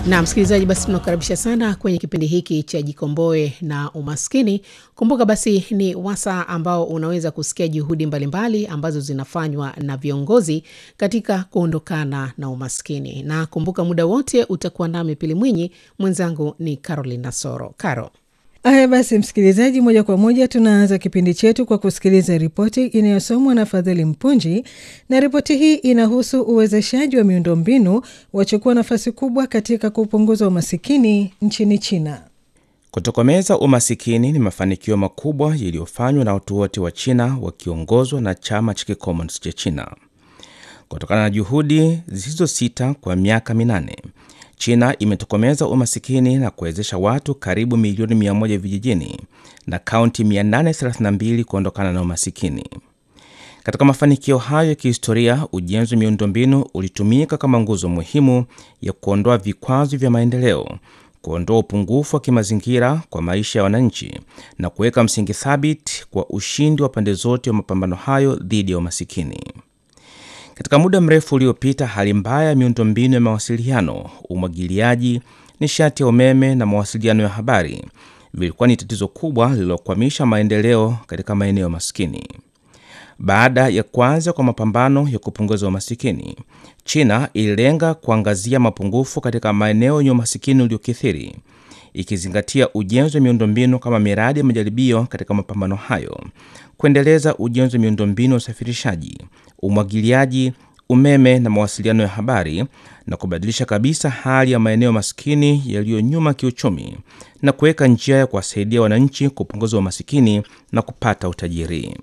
Na msikilizaji, basi tunakaribisha sana kwenye kipindi hiki cha Jikomboe na Umaskini. Kumbuka basi ni wasaa ambao unaweza kusikia juhudi mbalimbali ambazo zinafanywa na viongozi katika kuondokana na umaskini. Na kumbuka muda wote utakuwa nami Pili Mwinyi, mwenzangu ni Caroline Nasoro. Caro. Haya basi msikilizaji, moja kwa moja tunaanza kipindi chetu kwa kusikiliza ripoti inayosomwa na Fadhili Mpunji, na ripoti hii inahusu uwezeshaji wa miundombinu wachukua nafasi kubwa katika kupunguza umasikini nchini China. Kutokomeza umasikini ni mafanikio makubwa yaliyofanywa na watu wote wa China wakiongozwa na chama cha Kikomunisti cha China. Kutokana na juhudi zisizosita kwa miaka 8, China imetokomeza umasikini na kuwezesha watu karibu milioni 100 vijijini na kaunti 832 kuondokana na umasikini. Katika mafanikio hayo ya kihistoria, ujenzi wa miundombinu ulitumika kama nguzo muhimu ya kuondoa vikwazo vya maendeleo, kuondoa upungufu wa kimazingira kwa maisha ya wananchi na kuweka msingi thabiti kwa ushindi wa pande zote wa mapambano hayo dhidi ya umasikini. Katika muda mrefu uliopita, hali mbaya ya miundombinu ya mawasiliano, umwagiliaji, nishati ya umeme na mawasiliano ya habari vilikuwa ni tatizo kubwa lililokwamisha maendeleo katika maeneo maskini. Baada ya kuanza kwa mapambano ya kupunguza umasikini, China ililenga kuangazia mapungufu katika maeneo yenye umasikini uliokithiri, ikizingatia ujenzi wa miundombinu kama miradi ya majaribio katika mapambano hayo, kuendeleza ujenzi wa miundombinu ya usafirishaji, umwagiliaji, umeme na mawasiliano ya habari, na kubadilisha kabisa hali ya maeneo maskini yaliyo nyuma kiuchumi na kuweka njia ya kuwasaidia wananchi kupunguza umasikini na kupata utajiri.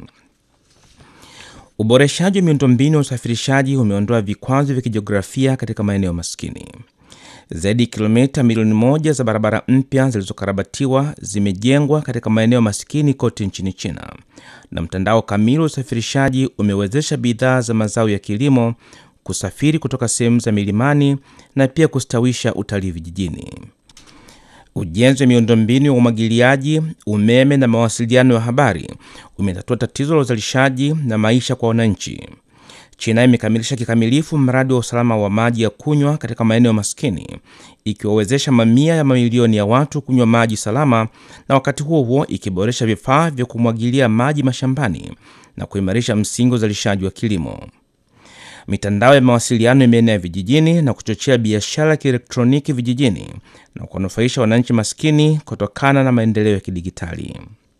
Uboreshaji wa miundombinu ya usafirishaji umeondoa vikwazo vya kijiografia katika maeneo maskini. Zaidi kilomita milioni 1 za barabara mpya zilizokarabatiwa zimejengwa katika maeneo maskini kote nchini China, na mtandao kamili wa usafirishaji umewezesha bidhaa za mazao ya kilimo kusafiri kutoka sehemu za milimani na pia kustawisha utalii vijijini. Ujenzi wa miundombinu ya umwagiliaji, umeme na mawasiliano ya habari umetatua tatizo la uzalishaji na maisha kwa wananchi. China imekamilisha kikamilifu mradi wa usalama wa maji ya kunywa katika maeneo maskini, ikiwawezesha mamia ya mamilioni ya watu kunywa maji salama, na wakati huo huo ikiboresha vifaa vya kumwagilia maji mashambani na kuimarisha msingi wa uzalishaji wa kilimo. Mitandao ya mawasiliano imeenea vijijini na kuchochea biashara ya kielektroniki vijijini na kuwanufaisha wananchi maskini kutokana na maendeleo ya kidigitali.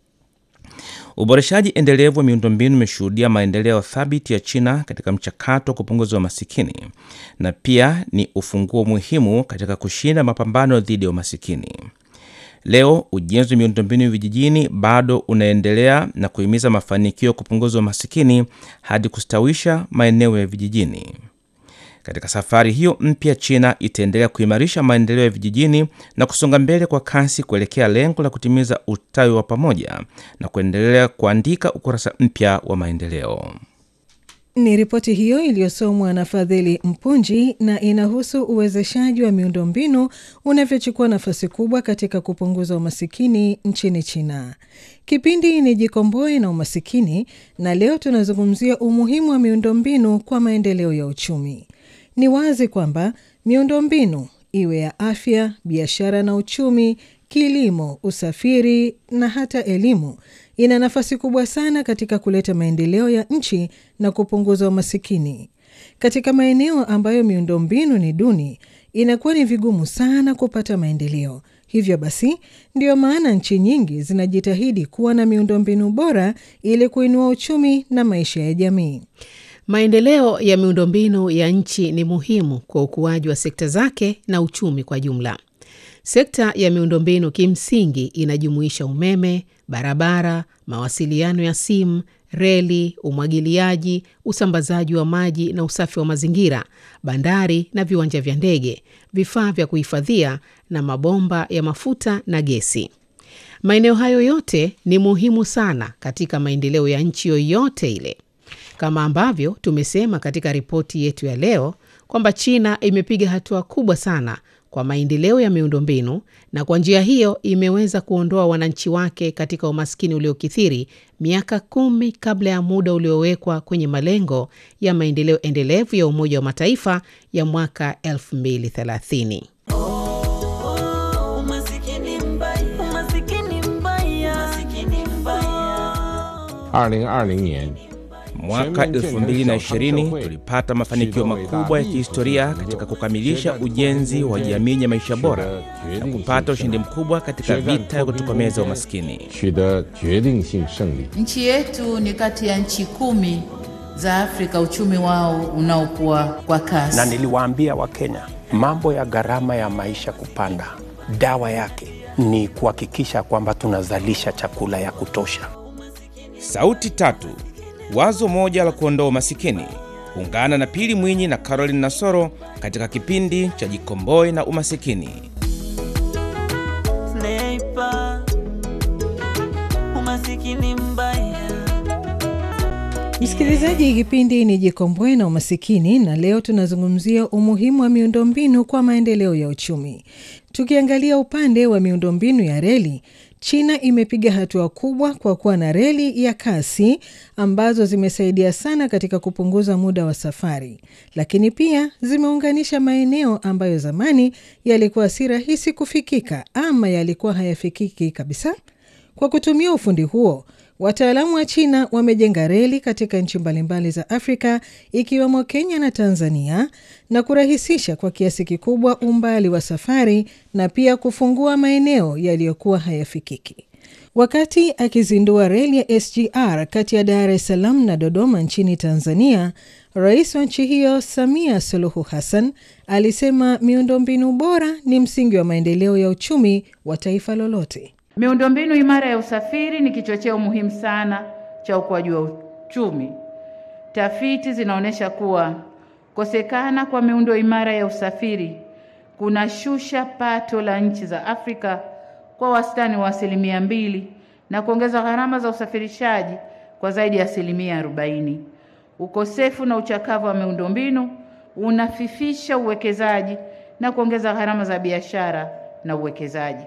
Uboreshaji endelevu wa miundombinu umeshuhudia maendeleo thabiti ya China katika mchakato wa kupunguza umasikini, na pia ni ufunguo muhimu katika kushinda mapambano dhidi ya umasikini. Leo ujenzi wa miundombinu vijijini bado unaendelea na kuhimiza mafanikio ya kupunguza umasikini hadi kustawisha maeneo ya vijijini. Katika safari hiyo mpya, China itaendelea kuimarisha maendeleo ya vijijini na kusonga mbele kwa kasi kuelekea lengo la kutimiza ustawi wa pamoja na kuendelea kuandika ukurasa mpya wa maendeleo. Ni ripoti hiyo iliyosomwa na Fadhili Mpunji na inahusu uwezeshaji wa miundombinu unavyochukua nafasi kubwa katika kupunguza umasikini nchini China. Kipindi ni Jikomboe na Umasikini, na leo tunazungumzia umuhimu wa miundombinu kwa maendeleo ya uchumi. Ni wazi kwamba miundombinu iwe ya afya, biashara na uchumi, kilimo, usafiri na hata elimu ina nafasi kubwa sana katika kuleta maendeleo ya nchi na kupunguza umasikini. Katika maeneo ambayo miundombinu ni duni, inakuwa ni vigumu sana kupata maendeleo. Hivyo basi, ndio maana nchi nyingi zinajitahidi kuwa na miundombinu bora ili kuinua uchumi na maisha ya jamii. Maendeleo ya miundombinu ya nchi ni muhimu kwa ukuaji wa sekta zake na uchumi kwa jumla. Sekta ya miundombinu kimsingi inajumuisha umeme, barabara, mawasiliano ya simu, reli, umwagiliaji, usambazaji wa maji na usafi wa mazingira, bandari na viwanja vya ndege, vifaa vya kuhifadhia na mabomba ya mafuta na gesi. Maeneo hayo yote ni muhimu sana katika maendeleo ya nchi yoyote ile. Kama ambavyo tumesema katika ripoti yetu ya leo kwamba China imepiga hatua kubwa sana kwa maendeleo ya miundombinu, na kwa njia hiyo imeweza kuondoa wananchi wake katika umaskini uliokithiri miaka 10 kabla ya muda uliowekwa kwenye malengo ya maendeleo endelevu ya Umoja wa Mataifa ya mwaka 2030. Mwaka 2020 tulipata mafanikio makubwa ya kihistoria katika kukamilisha ujenzi wa jamii yenye maisha bora na kupata ushindi mkubwa katika vita ya kutokomeza umaskini. Nchi yetu ni kati ya nchi 10 za Afrika uchumi wao unaokuwa kwa kasi. Na niliwaambia Wakenya, mambo ya gharama ya maisha kupanda, dawa yake ni kuhakikisha kwamba tunazalisha chakula ya kutosha. Sauti tatu, wazo moja la kuondoa umasikini. Ungana na Pili Mwinyi na Caroline Nasoro katika kipindi cha Jikomboe na Umasikini. Sniper, umasikini mbaya. Msikilizaji, kipindi ni Jikomboe na Umasikini, na leo tunazungumzia umuhimu wa miundombinu kwa maendeleo ya uchumi. Tukiangalia upande wa miundombinu ya reli, China imepiga hatua kubwa kwa kuwa na reli ya kasi ambazo zimesaidia sana katika kupunguza muda wa safari, lakini pia zimeunganisha maeneo ambayo zamani yalikuwa si rahisi kufikika ama yalikuwa hayafikiki kabisa. Kwa kutumia ufundi huo, wataalamu wa China wamejenga reli katika nchi mbalimbali za Afrika ikiwemo Kenya na Tanzania na kurahisisha kwa kiasi kikubwa umbali wa safari na pia kufungua maeneo yaliyokuwa hayafikiki. Wakati akizindua reli ya SGR kati ya Dar es Salaam na Dodoma nchini Tanzania, Rais wa nchi hiyo Samia Suluhu Hassan alisema miundombinu bora ni msingi wa maendeleo ya uchumi wa taifa lolote. Miundombinu imara ya usafiri ni kichocheo muhimu sana cha ukuaji wa uchumi. Tafiti zinaonyesha kuwa kosekana kwa miundo imara ya usafiri kunashusha pato la nchi za Afrika kwa wastani wa 2% na kuongeza gharama za usafirishaji kwa zaidi ya 40%. Ukosefu na uchakavu wa miundombinu unafifisha uwekezaji na kuongeza gharama za biashara na uwekezaji.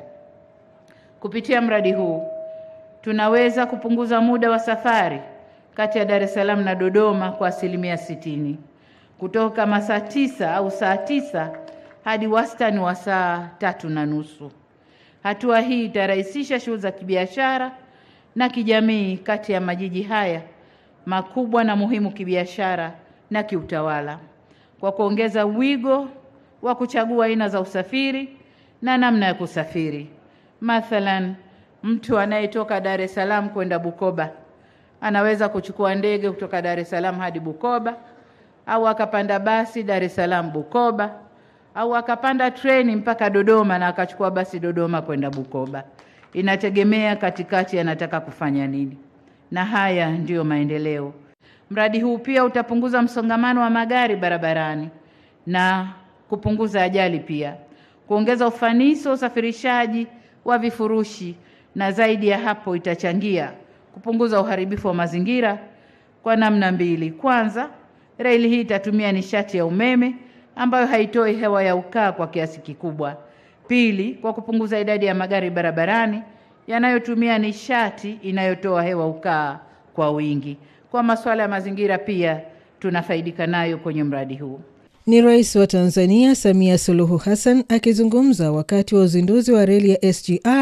Kupitia mradi huu, tunaweza kupunguza muda wa safari kati ya Dar es Salaam na Dodoma kwa 60%, kutoka masaa 9 au saa 9 hadi wastani wa saa 3.5. Hatua hii itarahisisha shughuli za kibiashara na kijamii kati ya majiji haya makubwa na muhimu kibiashara na kiutawala, kwa kuongeza wigo wa kuchagua aina za usafiri na namna ya kusafiri. Mathalan, mtu anayetoka Dar es Salaam kwenda Bukoba anaweza kuchukua ndege kutoka Dar es Salaam hadi Bukoba, au akapanda basi Dar es Salaam Bukoba, au akapanda treni mpaka Dodoma na akachukua basi Dodoma kwenda Bukoba. Inategemea katikati anataka kufanya nini. Na haya ndiyo maendeleo. Mradi huu pia utapunguza msongamano wa magari barabarani na kupunguza ajali pia, kuongeza ufanisi wa usafirishaji wa vifurushi, na zaidi ya hapo itachangia kupunguza uharibifu wa mazingira kwa namna mbili. Kwanza, reli hii itatumia nishati ya umeme ambayo haitoi hewa ya ukaa kwa kiasi kikubwa. Pili, kwa kupunguza idadi ya magari barabarani yanayotumia nishati inayotoa hewa ukaa kwa wingi. Kwa masuala ya mazingira pia tunafaidika nayo kwenye mradi huu. Ni Rais wa Tanzania Samia Suluhu Hassan akizungumza wakati wa uzinduzi wa reli ya SGR